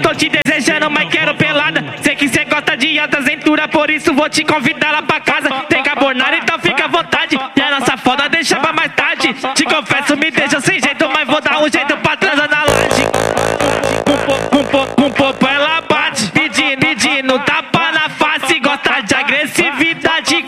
tô te desejando, mas quero pelada. Sei que cê gosta de alta cintura, por isso vou te convidar lá pra casa. Tem carbonara, então fica à vontade. E a nossa foda deixa pra mais tarde. Te confesso, me deixa sem jeito, mas vou dar um jeito pra transar na laje. Com popo ela bate.